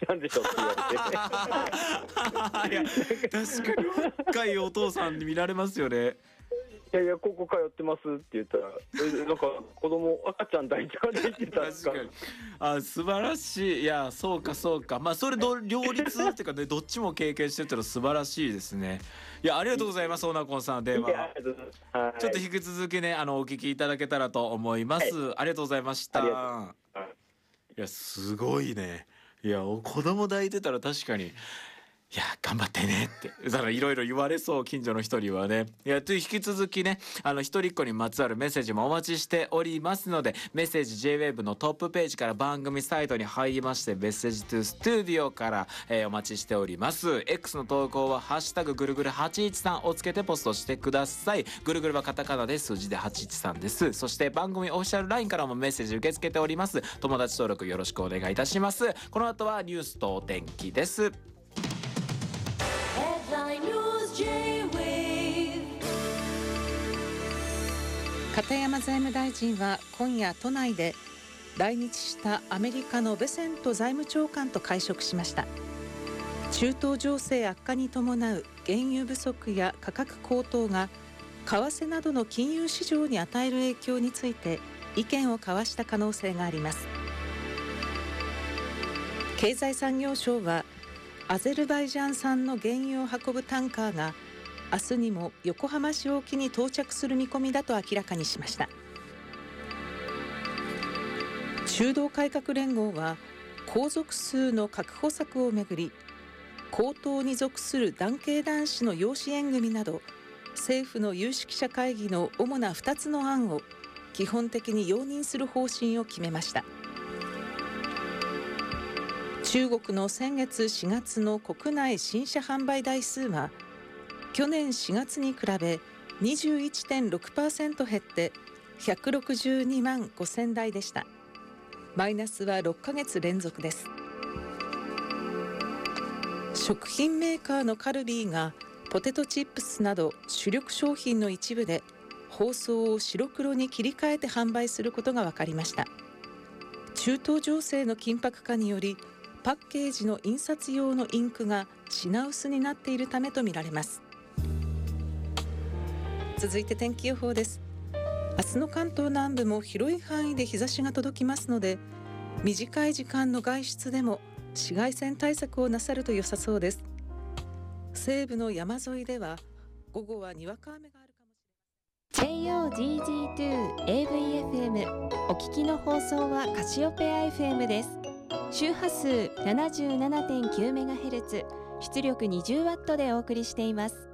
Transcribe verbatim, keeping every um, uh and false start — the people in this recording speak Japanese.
なんでしょって言われていや確かに若いお父さんに見られますよね。 いやいやここ通ってますって言ったらえなんか子供赤ちゃん抱いて歩いてたんですか。 確かにあ素晴らしい。いやそうかそうかまあそれど両立っていうかねどっちも経験してるってのは素晴らしいですね。いやありがとうございます。オナコンさん電話いやありがとうございます、はい、 ちょっと引き続きねあのお聞きいただけたらと思います、はい、ありがとうございました。 ありがとうございます。 いやすごいね。いや子供抱いてたら確かにいや頑張ってねってだからいろいろ言われそう近所の一人はね。いやと引き続きねあの一人っ子にまつわるメッセージもお待ちしておりますのでメッセージ ジェイウェーブ のトップページから番組サイトに入りましてメッセージトゥスタジオから、えー、お待ちしております。 X の投稿はハッシュタグぐるぐるはちいちさんをつけてポストしてください。ぐるぐるはカタカナで数字ではちいちさんです。そして番組オフィシャル ライン からもメッセージ受け付けております。友達登録よろしくお願いいたします。この後はニュースとお天気です。 片山財務大臣は今夜都内で来日したアメリカのベセント財務長官と会食しました。中東情勢悪化に伴う原油不足や価格高騰が為替などの金融市場に与える影響について意見を交わした可能性があります。経済産業省はアゼルバイジャン産の原油を運ぶタンカーが明日にも横浜市沖に到着する見込みだと明らかにしました。中道改革連合は皇族数の確保策をめぐり皇統に属する男系男子の養子縁組など政府の有識者会議の主なふたつの案を基本的に容認する方針を決めました。中国の先月しがつの国内新車販売台数は去年しがつに比べ にじゅういちてんろくパーセント 減ってひゃくろくじゅうにまんごせんだいでした。マイナスはろっかげつ連続です。食品メーカーのカルビーがポテトチップスなど主力商品の一部で包装を白黒に切り替えて販売することが分かりました。中東情勢の緊迫化によりパッケージの印刷用のインクが品薄になっているためとみられます。続いて天気予報です。明日の関東南部も広い範囲で日差しが届きますので短い時間の外出でも紫外線対策をなさると良さそうです。西部の山沿いでは午後はにわか雨があるかもしれません。 ジェイオージージーツー エーブイエフエム お聞きの放送はカシオペア エフエム です。周波数 ななじゅうななてんきゅうメガヘルツ 出力 にじゅうワット でお送りしています。